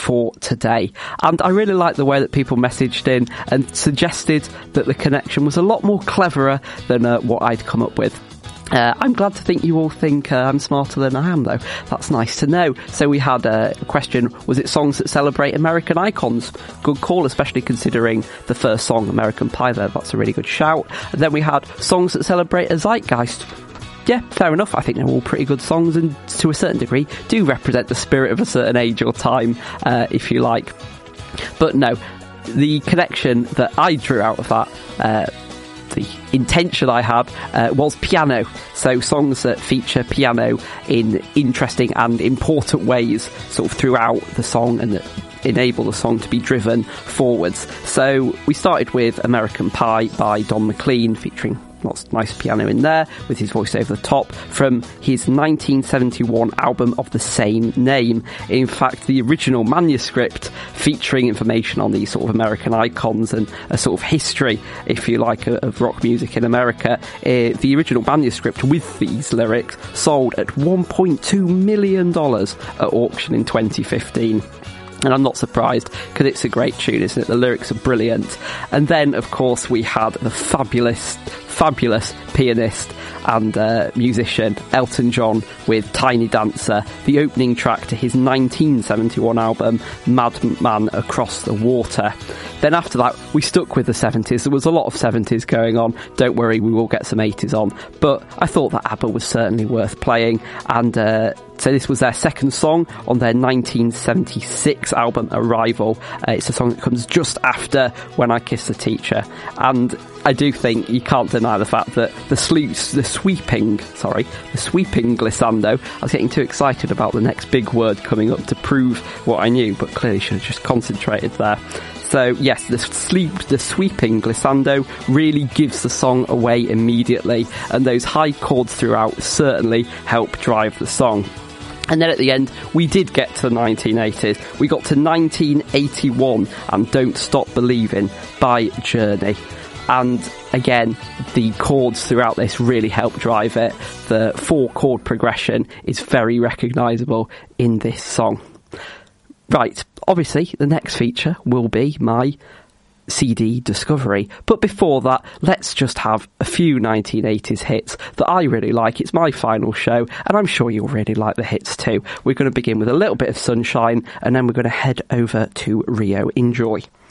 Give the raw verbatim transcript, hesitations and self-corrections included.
for today. And I really like the way that people messaged in and suggested that the connection was a lot more cleverer than uh, what I'd come up with. Uh, I'm glad to think you all think uh, I'm smarter than I am, though. That's nice to know. So we had uh, a question, was it songs that celebrate American icons? Good call, especially considering the first song, American Pie there. That's a really good shout. And then we had songs that celebrate a zeitgeist. Yeah, fair enough. I think they're all pretty good songs and to a certain degree do represent the spirit of a certain age or time, uh, if you like. But no, the connection that I drew out of that, uh, the intention I had uh, was piano. So songs that feature piano in interesting and important ways sort of throughout the song and that enable the song to be driven forwards. So we started with American Pie by Don McLean, featuring lots of nice piano in there with his voice over the top, from his nineteen seventy-one album of the same name. In fact, the original manuscript featuring information on these sort of American icons and a sort of history, if you like, of rock music in America, uh, the original manuscript with these lyrics sold at one point two million dollars at auction in twenty fifteen. And I'm not surprised, because it's a great tune, isn't it? The lyrics are brilliant. And then, of course, we had the fabulous, fabulous pianist and uh, musician Elton John with Tiny Dancer, the opening track to his nineteen seventy-one album Madman Across the Water. Then after that, we stuck with the seventies. There was a lot of seventies going on. Don't worry, we will get some eighties on. But I thought that ABBA was certainly worth playing. And uh, so this was their second song on their nineteen seventy-six album Arrival. Uh, it's a song that comes just after When I Kissed the Teacher. And I do think you can't deny the fact that the, sleep, the sweeping, sorry, the sweeping glissando, I was getting too excited about the next big word coming up to prove what I knew, but clearly should have just concentrated there. So yes, the sleep, the sweeping glissando really gives the song away immediately, and those high chords throughout certainly help drive the song. And then at the end, we did get to the nineteen eighties. We got to nineteen eighty-one and Don't Stop Believing by Journey. And again, the chords throughout this really help drive it. The four chord progression is very recognisable in this song. Right, obviously the next feature will be my C D discovery, but before that, let's just have a few nineteen eighties hits that I really like. It's my final show, and I'm sure you'll really like the hits too. We're going to begin with a little bit of Sunshine, and then we're going to head over to Rio. Enjoy.